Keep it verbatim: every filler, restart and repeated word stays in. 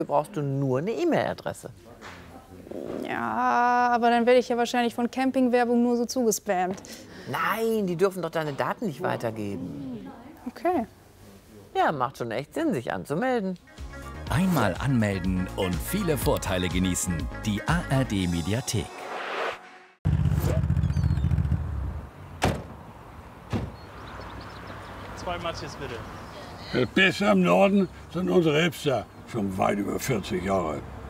brauchst du nur eine E-Mail-Adresse. Ja, aber dann werde ich ja wahrscheinlich von Campingwerbung nur so zugespammt. Nein, die dürfen doch deine Daten nicht weitergeben. Okay. Ja, macht schon echt Sinn, sich anzumelden. Einmal anmelden und viele Vorteile genießen. Die A R D-Mediathek. Zwei Matjes bitte. Das Beste am Norden sind unsere Hipster, schon weit über vierzig Jahre.